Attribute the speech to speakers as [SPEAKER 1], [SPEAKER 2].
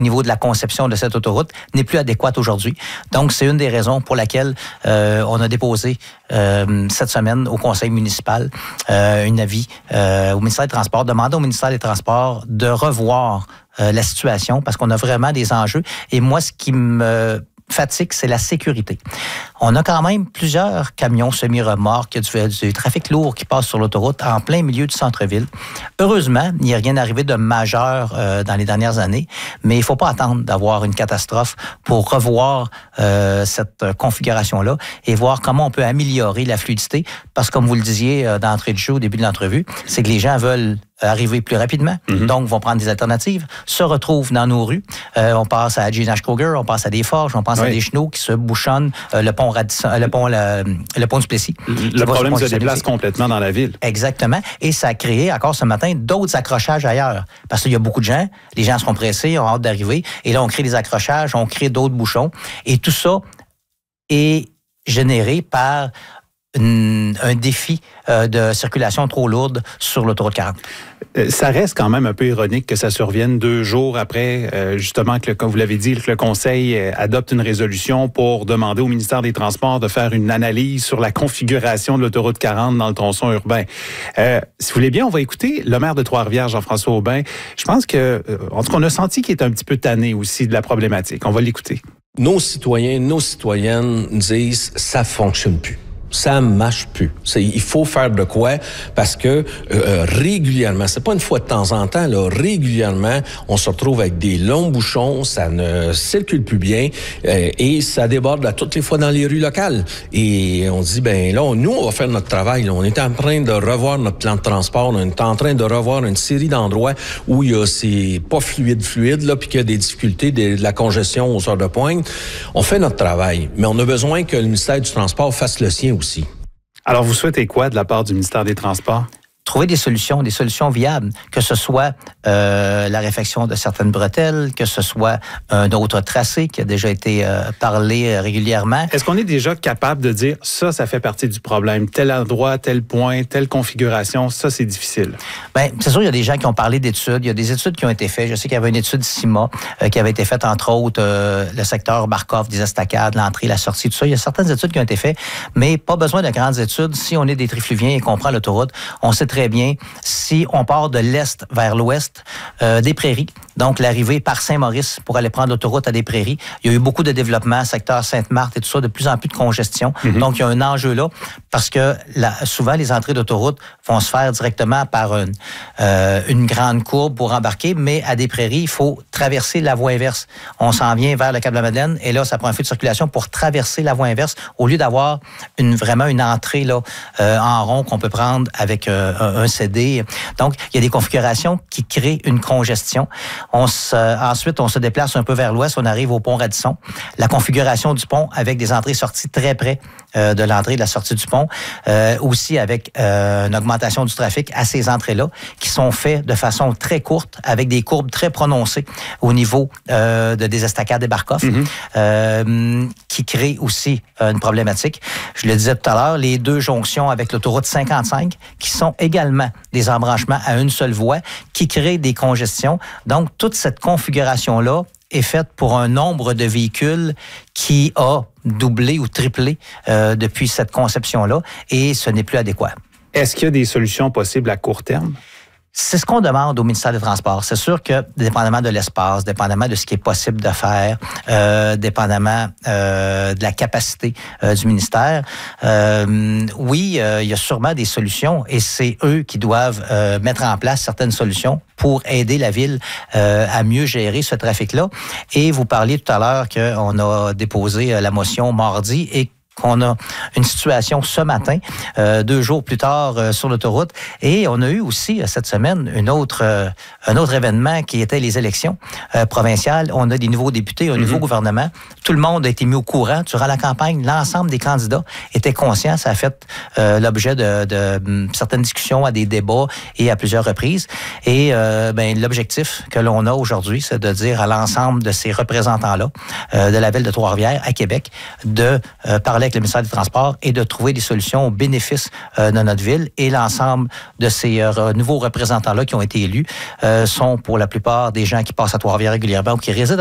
[SPEAKER 1] au niveau de la conception de cette autoroute n'est plus adéquate aujourd'hui. Donc, c'est une des raisons pour laquelle on a déposé cette semaine au conseil municipal un avis au ministère des Transports, demandant au ministère des Transports de revoir la situation parce qu'on a vraiment des enjeux. Et moi, ce qui me fatigue, c'est la sécurité. On a quand même plusieurs camions semi-remorques, il y a du trafic lourd qui passe sur l'autoroute en plein milieu du centre-ville. Heureusement, il n'y a rien arrivé de majeur dans les dernières années, mais il ne faut pas attendre d'avoir une catastrophe pour revoir cette configuration-là et voir comment on peut améliorer la fluidité. Parce que, comme vous le disiez d'entrée de jeu au début de l'entrevue, c'est que les gens veulent arriver plus rapidement, donc vont prendre des alternatives, se retrouvent dans nos rues. On passe à Gene Kruger, on passe à des Forges, on passe à des chenaux qui se bouchonnent, le pont du Plessis.
[SPEAKER 2] Le problème se déplace complètement dans la ville.
[SPEAKER 1] Exactement. Et ça a créé, encore ce matin, d'autres accrochages ailleurs. Parce qu'il y a beaucoup de gens, les gens sont pressés, ont hâte d'arriver, et là, on crée des accrochages, on crée d'autres bouchons. Et tout ça est généré par un défi de circulation trop lourde sur l'autoroute 40.
[SPEAKER 2] Ça reste quand même un peu ironique que ça survienne 2 jours après, justement, que, comme vous l'avez dit, que le Conseil adopte une résolution pour demander au ministère des Transports de faire une analyse sur la configuration de l'autoroute 40 dans le tronçon urbain. Si vous voulez bien, on va écouter le maire de Trois-Rivières, Jean-François Aubin. Je pense que, en tout cas, on a senti qu'il est un petit peu tanné aussi de la problématique. On va l'écouter.
[SPEAKER 3] Nos citoyens, nos citoyennes disent « ça fonctionne plus ». Ça marche plus. Il faut faire de quoi parce que régulièrement, c'est pas une fois de temps en temps, là, régulièrement, on se retrouve avec des longs bouchons, ça ne circule plus bien et ça déborde à toutes les fois dans les rues locales. Et on dit, ben là, nous, on va faire notre travail. Là. On est en train de revoir notre plan de transport, on est en train de revoir une série d'endroits où il y a c'est pas fluide, là, puis qu'il y a des difficultés, de la congestion aux heures de pointe. On fait notre travail, mais on a besoin que le ministère du Transport fasse le sien aussi.
[SPEAKER 2] Alors, vous souhaitez quoi de la part du ministère des Transports?
[SPEAKER 1] Trouver des solutions viables, que ce soit la réfection de certaines bretelles, que ce soit un autre tracé qui a déjà été parlé régulièrement.
[SPEAKER 2] Est-ce qu'on est déjà capable de dire ça fait partie du problème, tel endroit, tel point, telle configuration, ça c'est difficile? Bien,
[SPEAKER 1] c'est sûr, il y a des gens qui ont parlé d'études, il y a des études qui ont été faites. Je sais qu'il y avait une étude CIMA qui avait été faite, entre autres, le secteur Markov, des estacades, l'entrée, la sortie, tout ça. Il y a certaines études qui ont été faites, mais pas besoin de grandes études. Si on est des trifluviens et qu'on prend l'autoroute, on sait très bien, si on part de l'est vers l'ouest des Prairies, donc l'arrivée par Saint-Maurice pour aller prendre l'autoroute à des Prairies, il y a eu beaucoup de développement, secteur Sainte-Marthe et tout ça, de plus en plus de congestion. Donc, il y a un enjeu là parce que souvent, les entrées d'autoroute vont se faire directement par une grande courbe pour embarquer, mais à des Prairies, il faut traverser la voie inverse. On s'en vient vers le Cap-de-la-Madeleine et là, ça prend un feu de circulation pour traverser la voie inverse au lieu d'avoir vraiment une entrée là en rond qu'on peut prendre avec un CD. Donc, il y a des configurations qui créent une congestion. Ensuite, on se déplace un peu vers l'ouest, on arrive au pont Radisson. La configuration du pont avec des entrées-sorties très près de l'entrée et de la sortie du pont, aussi avec une augmentation du trafic à ces entrées-là, qui sont faites de façon très courte, avec des courbes très prononcées au niveau des estacades et Barkoff, qui créent aussi une problématique. Je le disais tout à l'heure, les 2 jonctions avec l'autoroute 55, qui sont également des embranchements à une seule voie, qui créent des congestions. Donc, toute cette configuration-là est faite pour un nombre de véhicules qui a doublé ou triplé depuis cette conception-là, et ce n'est plus adéquat.
[SPEAKER 2] Est-ce qu'il y a des solutions possibles à court terme?
[SPEAKER 1] C'est ce qu'on demande au ministère des Transports. C'est sûr que, dépendamment de l'espace, dépendamment de ce qui est possible de faire, dépendamment de la capacité du ministère, oui, il y a sûrement des solutions et c'est eux qui doivent mettre en place certaines solutions pour aider la ville à mieux gérer ce trafic-là. Et vous parliez tout à l'heure qu'on a déposé la motion mardi et qu'on a une situation ce matin, 2 jours plus tard sur l'autoroute. Et on a eu aussi cette semaine un autre événement qui était les élections provinciales. On a des nouveaux députés, un nouveau gouvernement. Tout le monde a été mis au courant. Durant la campagne, l'ensemble des candidats étaient conscients. Ça a fait l'objet de certaines discussions, à des débats et à plusieurs reprises. Et l'objectif que l'on a aujourd'hui, c'est de dire à l'ensemble de ces représentants-là de la ville de Trois-Rivières à Québec de parler avec avec le ministère des Transports est de trouver des solutions au bénéfice de notre ville. Et l'ensemble de ces nouveaux représentants-là qui ont été élus sont pour la plupart des gens qui passent à Trois-Rivières régulièrement ou qui résident